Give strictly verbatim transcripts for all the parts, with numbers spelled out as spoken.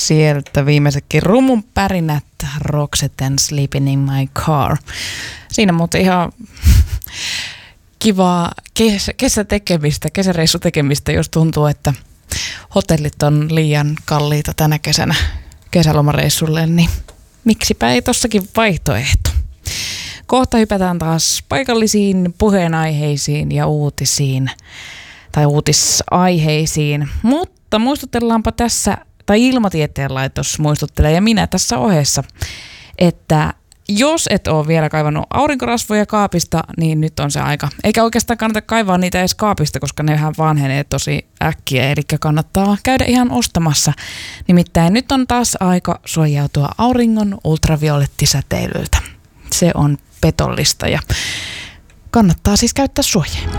sieltä viimeisetkin rumun pärinät, Roxette and Sleeping in My Car. Siinä muuten ihan kivaa kes- kesätekemistä, kesäreissutekemistä, jos tuntuu, että hotellit on liian kalliita tänä kesänä kesälomareissulle, niin miksipä ei tossakin vaihtoehto. Kohta hypätään taas paikallisiin puheenaiheisiin ja uutisiin tai uutisaiheisiin, mutta muistutellaanpa tässä, tai Ilmatieteen laitos muistuttelee ja minä tässä ohessa, että jos et ole vielä kaivannut aurinkorasvoja kaapista, niin nyt on se aika. Eikä oikeastaan kannata kaivaa niitä edes kaapista, koska nehän vanhenee tosi äkkiä, eli kannattaa käydä ihan ostamassa. Nimittäin nyt on taas aika suojautua auringon ultraviolettisäteilyltä. Se on petollista ja kannattaa siis käyttää suojaa.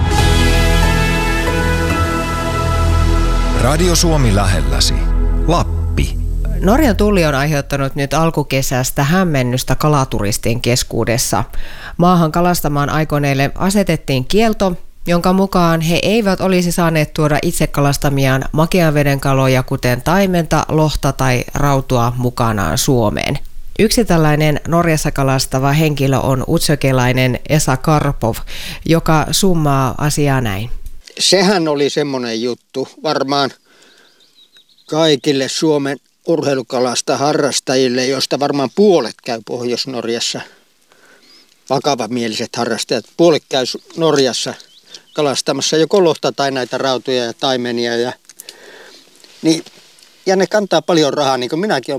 Radio Suomi lähelläsi. Lappi. Norjan tulli on aiheuttanut nyt alkukesästä hämmennystä kalaturistien keskuudessa. Maahan kalastamaan aikoneille asetettiin kielto, jonka mukaan he eivät olisi saaneet tuoda itse kalastamiaan makean veden kaloja, kuten taimenta, lohta tai rautua mukanaan Suomeen. Yksi tällainen Norjassa kalastava henkilö on utsjokelainen Esa Karpov, joka summaa asiaa näin. Sehän oli semmoinen juttu varmaan kaikille Suomen urheilukalasta harrastajille, joista varmaan puolet käy Pohjois-Norjassa. Vakavamieliset harrastajat. Puolet käy Norjassa kalastamassa joko lohta tai näitä rautuja ja taimenia. Ja, niin, ja ne kantaa paljon rahaa, niin kuin minäkin olen